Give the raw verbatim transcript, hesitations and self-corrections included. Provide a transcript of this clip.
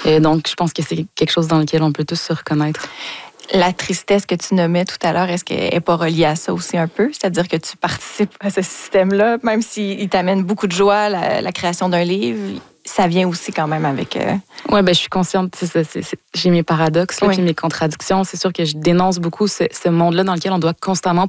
Et donc, je pense que c'est quelque chose dans lequel on peut tous se reconnaître. La tristesse que tu nommais tout à l'heure, est-ce qu'elle n'est pas reliée à ça aussi un peu? C'est-à-dire que tu participes à ce système-là, même s'il t'amène beaucoup de joie, la, la création d'un livre, ça vient aussi quand même avec... Euh... Oui, ben, je suis consciente, c'est ça, c'est, c'est, j'ai mes paradoxes, là, oui. puis mes contradictions. C'est sûr que je dénonce beaucoup ce, ce monde-là dans lequel on doit constamment